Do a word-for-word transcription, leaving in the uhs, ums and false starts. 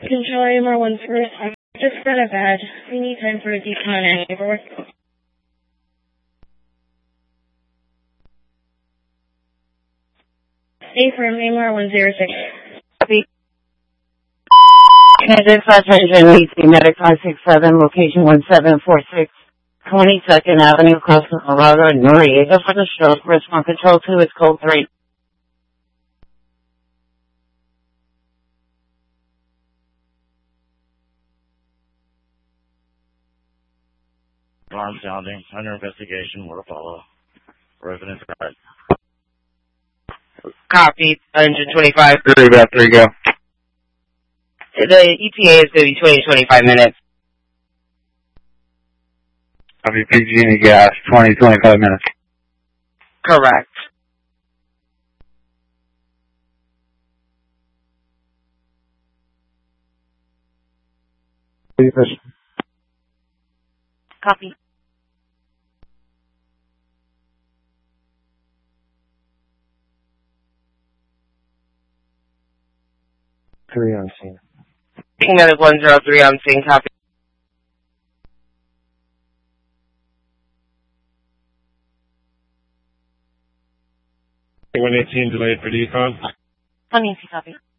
Control A M R one three. I just got a bad. We need time for a decon and paperwork. A firm A M R one zero six. Copy. Transit Fast Engine E T Medic five six seven, location one seven four six, twenty-second Avenue, Costa Colorado, Noriega for the stroke. Response control two is code three. Alarm sounding. Under investigation. More to follow. Residence guard. Copy. Engine twenty-five. Three, about three, go. The E T A is going to be twenty to twenty-five minutes. Copy. P G and gas, twenty, twenty-five minutes. Correct. Copy. Three on scene. Medic one zero three on scene. Copy. one eighteen delayed for decon. one eighteen, copy.